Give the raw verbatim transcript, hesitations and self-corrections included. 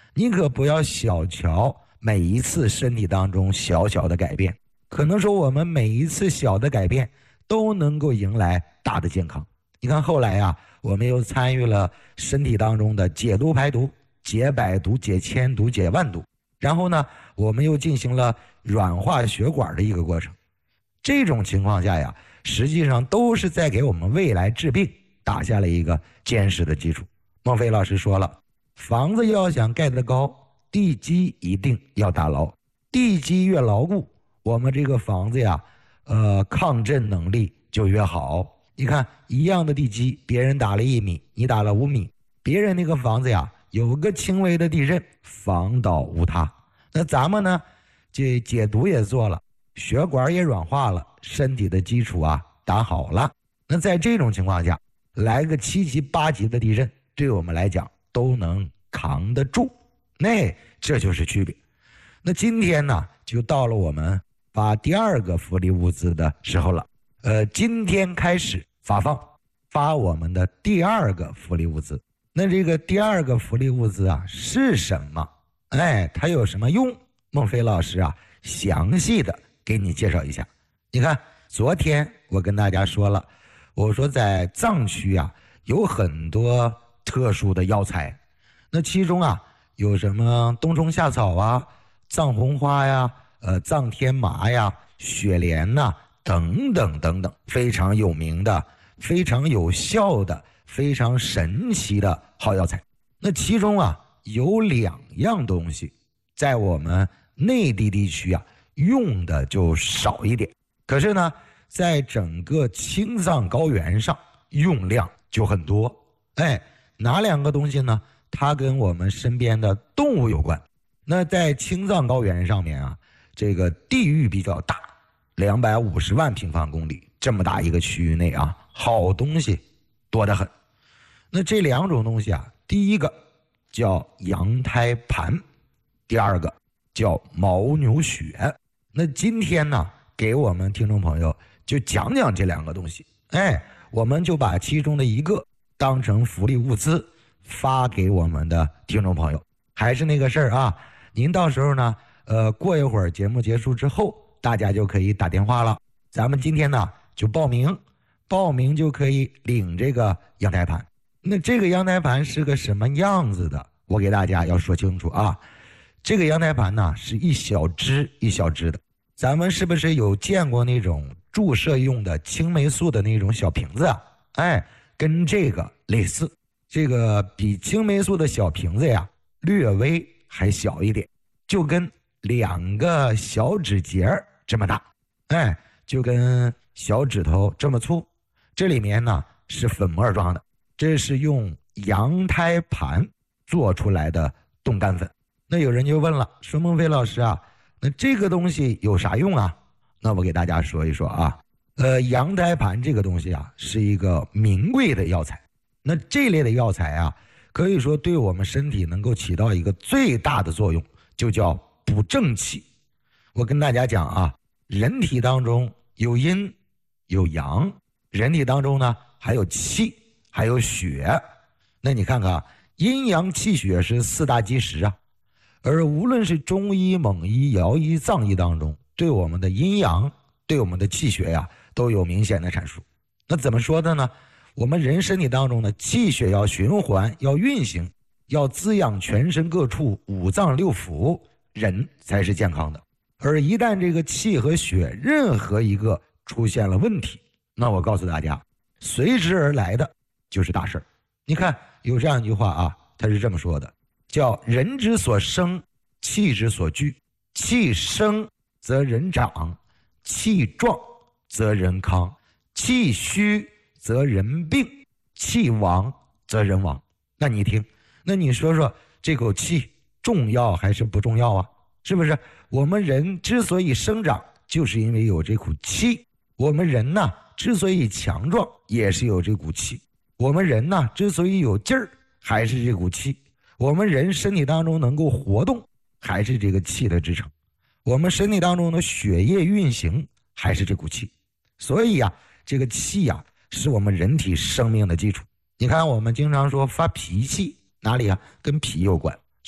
你可不要小瞧每一次身体当中小小的改变，可能说我们每一次小的改变都能够迎来大的健康。你看后来啊，我们又参与了身体当中的解毒排毒，解百毒，解千毒，解万毒，然后呢我们又进行了软化血管的一个过程。这种情况下呀，实际上都是在给我们未来治病打下了一个坚实的基础。孟非老师说了，房子要想盖得高，地基一定要打牢，地基越牢固，我们这个房子呀呃，抗震能力就越好。你看一样的地基，别人打了一米，你打了五米，别人那个房子呀有个轻微的地震，房倒屋塌。那咱们呢，这解毒也做了，血管也软化了，身体的基础啊打好了。那在这种情况下，来个七级八级的地震，对我们来讲都能扛得住。那这就是区别。那今天呢，就到了我们发第二个福利物资的时候了。呃，今天开始发放，发我们的第二个福利物资。那这个第二个福利物资啊是什么？哎，它有什么用？孟非老师啊，详细的给你介绍一下。你看，昨天我跟大家说了，我说在藏区啊有很多特殊的药材，那其中啊有什么冬虫夏草啊、藏红花呀、呃藏天麻呀、雪莲呐、啊、等等等等，非常有名的、非常有效的、非常神奇的好药材。那其中啊有两样东西在我们内地地区啊用的就少一点，可是呢在整个青藏高原上用量就很多。哎，哪两个东西呢？它跟我们身边的动物有关。那在青藏高原上面啊，这个地域比较大，两百五十万平方公里这么大一个区域内啊，好东西多得很。那这两种东西啊，第一个叫羊胎盘，第二个叫牦牛血。那今天呢，给我们听众朋友就讲讲这两个东西。哎，我们就把其中的一个当成福利物资发给我们的听众朋友。还是那个事儿啊，您到时候呢，呃，过一会儿节目结束之后，大家就可以打电话了。咱们今天呢就报名，报名就可以领这个羊胎盘。那这个羊胎盘是个什么样子的？我给大家要说清楚啊。这个羊胎盘呢是一小支一小支的，咱们是不是有见过那种注射用的青霉素的那种小瓶子啊？哎，跟这个类似，这个比青霉素的小瓶子呀略微还小一点，就跟两个小指节这么大，哎，就跟小指头这么粗。这里面呢是粉末状的，这是用羊胎盘做出来的冻干粉。那有人就问了，说孟非老师啊，那这个东西有啥用啊？那我给大家说一说啊。呃，羊胎盘这个东西啊是一个名贵的药材。那这类的药材啊，可以说对我们身体能够起到一个最大的作用，就叫补正气。我跟大家讲啊，人体当中有阴有阳，人体当中呢还有气还有血。那你看看阴阳气血是四大基石啊，而无论是中医、蒙医、尧医、藏医当中，对我们的阴阳、对我们的气血呀都有明显的阐述。那怎么说的呢？我们人身体当中的气血要循环，要运行，要滋养全身各处五脏六腑，人才是健康的。而一旦这个气和血任何一个出现了问题，那我告诉大家，随之而来的就是大事儿。你看有这样一句话啊，他是这么说的，叫人之所生，气之所聚，气生则人长，气壮则人康，气虚则人病，气亡则人亡。那你听，那你说说这口气重要还是不重要啊？是不是？我们人之所以生长，就是因为有这股气。我们人呢之所以强壮，也是有这股气。我们人呢之所以有劲儿，还是这股气。我们人身体当中能够活动，还是这个气的支撑。我们身体当中的血液运行，还是这股气。所以啊，这个气啊是我们人体生命的基础。你看我们经常说发脾气，哪里啊？跟脾有关。